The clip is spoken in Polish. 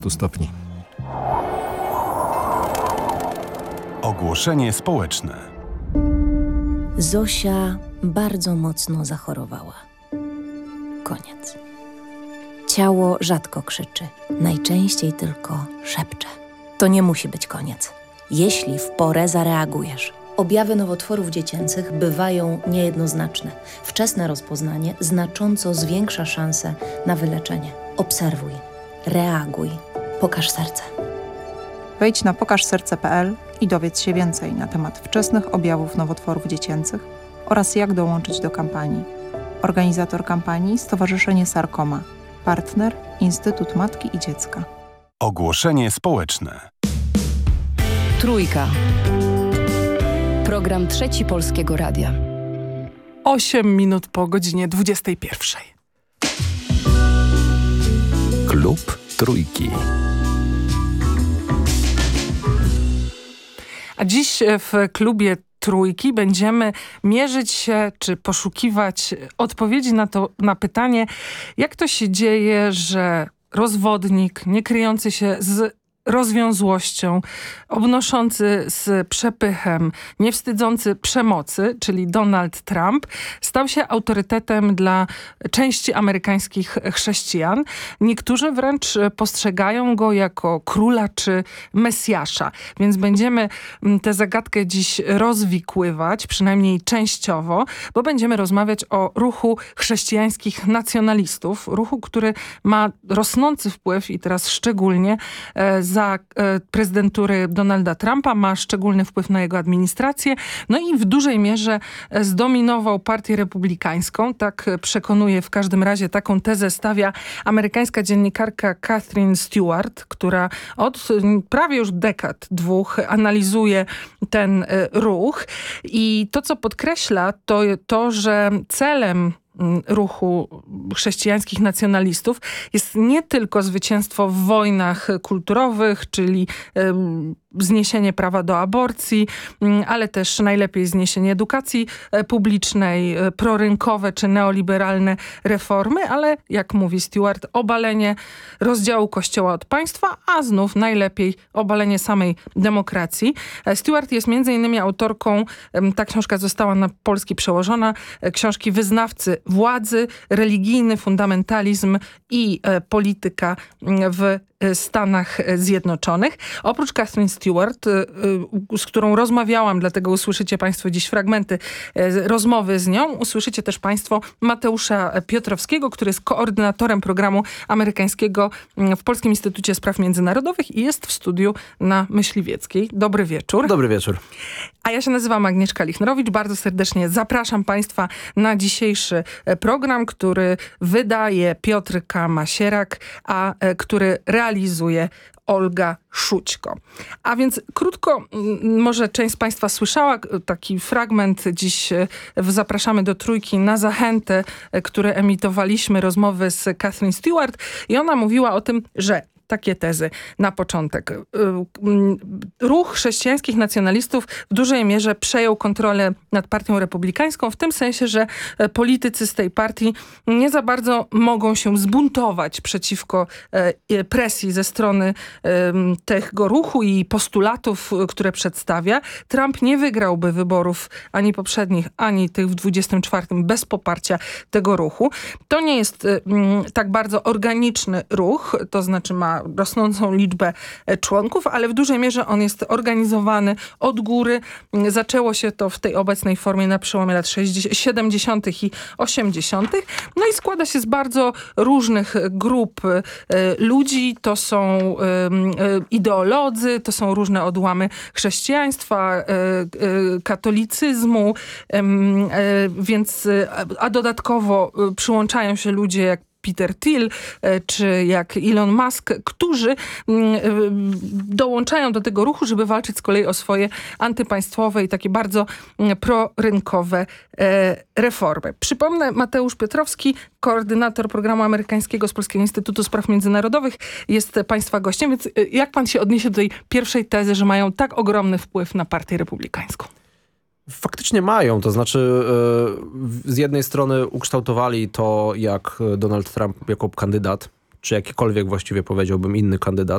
stopni. Ogłoszenie społeczne. Zosia bardzo mocno zachorowała. Koniec. Ciało rzadko krzyczy, najczęściej tylko szepcze. To nie musi być koniec, jeśli w porę zareagujesz. Objawy nowotworów dziecięcych bywają niejednoznaczne. Wczesne rozpoznanie znacząco zwiększa szanse na wyleczenie. Obserwuj, reaguj, pokaż serce. Wejdź na pokażserce.pl i dowiedz się więcej na temat wczesnych objawów nowotworów dziecięcych oraz jak dołączyć do kampanii. Organizator kampanii Stowarzyszenie Sarkoma. Partner Instytut Matki i Dziecka. Ogłoszenie społeczne. Trójka. Program Trzeci Polskiego Radia. 8 minut po godzinie 21. Klub Trójki. A dziś w klubie Trójki będziemy mierzyć się, czy poszukiwać odpowiedzi na pytanie, jak to się dzieje, że rozwodnik, nie kryjący się z rozwiązłością, obnoszący z przepychem, nie wstydzący przemocy, czyli Donald Trump, stał się autorytetem dla części amerykańskich chrześcijan. Niektórzy wręcz postrzegają go jako króla czy mesjasza. Więc będziemy tę zagadkę dziś rozwikływać, przynajmniej częściowo, bo będziemy rozmawiać o ruchu chrześcijańskich nacjonalistów, ruchu, który ma rosnący wpływ i teraz szczególnie za prezydentury Donalda Trumpa, ma szczególny wpływ na jego administrację, no i w dużej mierze zdominował partię republikańską, tak przekonuje w każdym razie, taką tezę stawia amerykańska dziennikarka Kathryn Stewart, która od prawie już dekad, dwóch analizuje ten ruch i to, co podkreśla, to, że celem ruchu chrześcijańskich nacjonalistów jest nie tylko zwycięstwo w wojnach kulturowych, czyli zniesienie prawa do aborcji, ale też najlepiej zniesienie edukacji publicznej, prorynkowe czy neoliberalne reformy, ale jak mówi Stewart, obalenie rozdziału Kościoła od państwa, a znów najlepiej obalenie samej demokracji. Stewart jest między innymi autorką, ta książka została na polski przełożona, książki Wyznawcy władzy, religijny fundamentalizm i polityka w Stanach Zjednoczonych. Oprócz Kathryn Stewart, z którą rozmawiałam, dlatego usłyszycie państwo dziś fragmenty rozmowy z nią, usłyszycie też państwo Mateusza Piotrowskiego, który jest koordynatorem programu amerykańskiego w Polskim Instytucie Spraw Międzynarodowych i jest w studiu na Myśliwieckiej. Dobry wieczór. Dobry wieczór. A ja się nazywam Agnieszka Lichnerowicz. Bardzo serdecznie zapraszam państwa na dzisiejszy program, który wydaje Piotr K. Masierak, a który realizuje Olga Szućko. A więc krótko, może część z państwa słyszała taki fragment dziś w Zapraszamy do Trójki na zachętę, które emitowaliśmy, rozmowy z Kathryn Stewart i ona mówiła o tym, że takie tezy na początek. Ruch chrześcijańskich nacjonalistów w dużej mierze przejął kontrolę nad partią republikańską, w tym sensie, że politycy z tej partii nie za bardzo mogą się zbuntować przeciwko presji ze strony tego ruchu i postulatów, które przedstawia. Trump nie wygrałby wyborów ani poprzednich, ani tych w 24 bez poparcia tego ruchu. To nie jest tak bardzo organiczny ruch, to znaczy ma rosnącą liczbę członków, ale w dużej mierze on jest organizowany od góry. Zaczęło się to w tej obecnej formie na przełomie lat 70. i 80. No i składa się z bardzo różnych grup ludzi. To są ideolodzy, to są różne odłamy chrześcijaństwa, katolicyzmu, więc a dodatkowo przyłączają się ludzie jak Peter Thiel czy jak Elon Musk, którzy dołączają do tego ruchu, żeby walczyć z kolei o swoje antypaństwowe i takie bardzo prorynkowe reformy. Przypomnę, Mateusz Piotrowski, koordynator programu amerykańskiego z Polskiego Instytutu Spraw Międzynarodowych, jest państwa gościem, więc jak pan się odniesie do tej pierwszej tezy, że mają tak ogromny wpływ na partię republikańską? Faktycznie mają, to znaczy z jednej strony ukształtowali to, jak Donald Trump jako kandydat czy jakikolwiek właściwie powiedziałbym inny kandydat,